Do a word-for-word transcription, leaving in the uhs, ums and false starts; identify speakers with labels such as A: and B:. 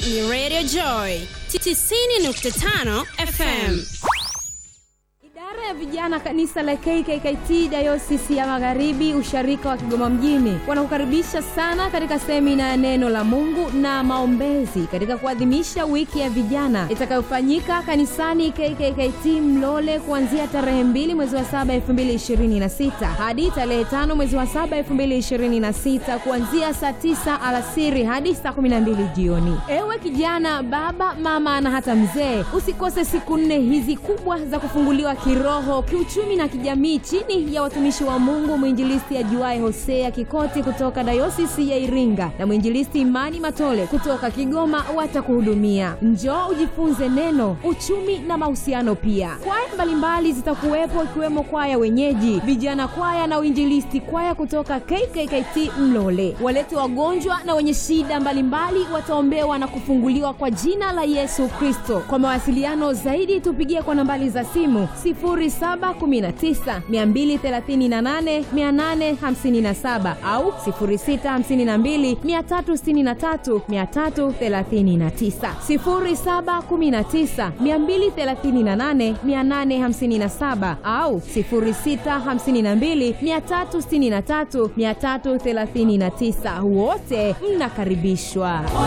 A: ni Radio Joy tisini nukta tano F M.
B: Idara ya vijana kanisa la K K K T Dayosisi ya Magharibi usharika wa Kigoma mjini wanakukaribisha sana katika semina ya neno la Mungu na maombezi katika kuadhimisha wiki ya vijana itakayofanyika kanisani K K K T Mlole kuanzia tarehe mbili mwezi wa saba elfu mbili ishirini na sita hadi tarehe tano mwezi wa saba elfu mbili ishirini na sita kuanzia saa tisa alasiri hadi saa kumi na mbili jioni. Ewe kijana, baba, mama na hata mzee, usikose siku nne hizi kubwa za kufunguliwa kiroho, kiuchumi na kijamii chini ya watumishi wa Mungu mwinjilisti ajuaye Hosea Kikoti kutoka Dayosisi ya Iringa na mwinjilisti Imani Matole kutoka Kigoma watakuhudumia. Njoo ujifunze neno, uchumi na mahusiano pia. Kwaya mbalimbali zitakuwepo ikiwemo kwaya wenyeji, vijana kwaya na uinjilisti kwaya kutoka K K K T Mlole. Walete wagonjwa na wenye shida mbalimbali wataombewa na kufunguliwa kwa jina la Yesu Kristo. Kwa mawasiliano zaidi tupigie kwa nambari za simu sifuri saba kumi na tisa mia mbili thelathini na nane mia nane hamsini na saba au sifuri sita hamsini na mbili mia tatu sitini na tatu mia tatu thelathini na tisa, sifuri saba kumi na tisa mia mbili thelathini na nane mia nane hamsini na saba au sifuri sita hamsini na mbili mia tatu sitini na tatu mia tatu thelathini na tisa. Wote mnakaribishwa.